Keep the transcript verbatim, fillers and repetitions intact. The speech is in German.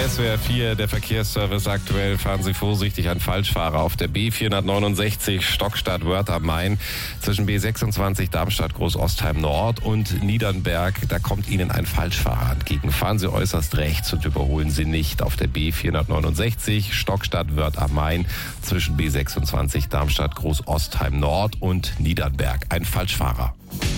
S W R vier, der Verkehrsservice aktuell. Fahren Sie vorsichtig, ein Falschfahrer auf der B vierhundertneunundsechzig Stockstadt-Wörth am Main zwischen B sechsundzwanzig Darmstadt-Großostheim Nord und Niedernberg. Da kommt Ihnen ein Falschfahrer entgegen. Fahren Sie äußerst rechts und überholen Sie nicht auf der B vierhundertneunundsechzig Stockstadt-Wörth am Main zwischen B sechsundzwanzig Darmstadt-Großostheim Nord und Niedernberg. Ein Falschfahrer.